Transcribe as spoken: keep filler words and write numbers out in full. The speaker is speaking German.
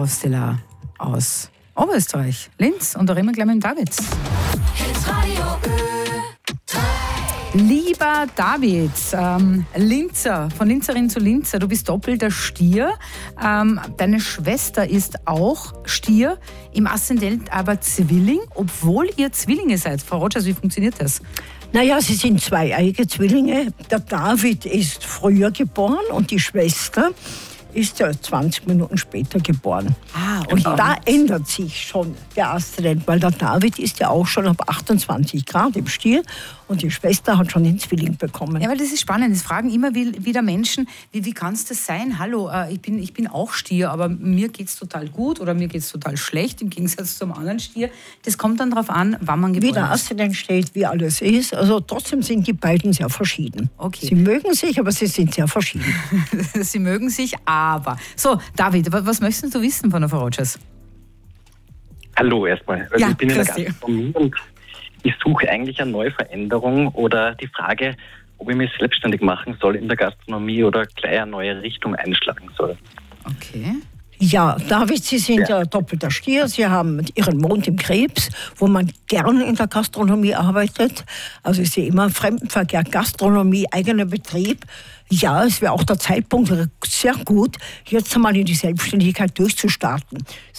Schausteller aus Oberösterreich, Linz. Und da reden wir gleich mit dem David. Lieber David, ähm, Linzer, von Linzerin zu Linzer, du bist doppelter Stier. Ähm, deine Schwester ist auch Stier, im Aszendent aber Zwilling, obwohl ihr Zwillinge seid. Frau Rogers, wie funktioniert das? Naja, sie sind zweieige Zwillinge. Der David ist früher geboren und die Schwester ist ja zwanzig Minuten später geboren. Ah, okay. Und da ändert sich schon der Aszendent, weil der David ist ja auch schon ab achtundzwanzig Grad im Stier und die Schwester hat schon den Zwilling bekommen. Ja, weil das ist spannend. Es fragen immer wieder Menschen, wie, wie kann es das sein? Hallo, äh, ich, bin, ich bin auch Stier, aber mir geht es total gut oder mir geht es total schlecht, im Gegensatz zum anderen Stier. Das kommt dann darauf an, wann man geboren ist. Wie der Aszendent steht, wie alles ist. Also trotzdem sind die beiden sehr verschieden. Okay. Sie mögen sich, aber sie sind sehr verschieden. Sie mögen sich, aber. So, David, was möchtest du wissen von der Frau Rogers? Hallo erstmal. Also Ja, ich bin in der grüß dich. Gastronomie und ich suche eigentlich eine neue Veränderung oder die Frage, ob ich mich selbstständig machen soll in der Gastronomie oder gleich eine neue Richtung einschlagen soll. Okay. Ja, David, Sie sind ja, ja doppelter Stier. Sie haben Ihren Mond im Krebs, wo man gern in der Gastronomie arbeitet. Also ich sehe immer Fremdenverkehr, Gastronomie, eigener Betrieb. Ja, es wäre auch der Zeitpunkt sehr gut, jetzt einmal in die Selbstständigkeit durchzustarten.